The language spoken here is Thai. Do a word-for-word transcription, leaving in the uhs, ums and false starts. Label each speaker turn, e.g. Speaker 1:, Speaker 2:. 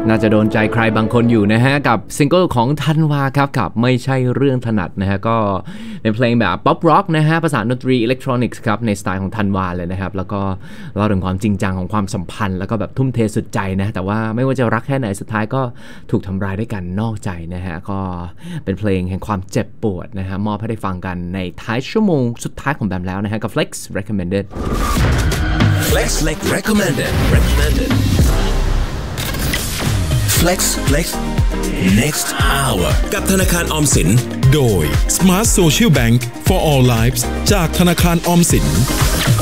Speaker 1: น่าจะโดนใจใครบางคนอยู่นะฮะกับซิงเกิลของธันวาครับกับไม่ใช่เรื่องถนัดนะฮะก็เป็นเพลงแบบป๊อปร็อกนะฮะภาษาดนตรีอิเล็กทรอนิกส์ครับในสไตล์ของธันวาเลยนะครับแล้วก็เล่าถึงความจริงจังของความสัมพันธ์แล้วก็แบบทุ่มเทสุดใจนะแต่ว่าไม่ว่าจะรักแค่ไหนสุดท้ายก็ถูกทำร้ายด้วยกันนอกใจนะฮะก็เป็นเพลงแห่งความเจ็บปวดนะฮะมอบให้ได้ฟังกันในท้ายชั่วโมงสุดท้ายของแบมแล้วนะฮะกับ Flex Recommended
Speaker 2: Flex Flex Recommended Recommended Flex Flex Next Hour กับธนาคารออมสิน
Speaker 3: โดย Smart Social Bank for All Lives จากธนาคารออมสิน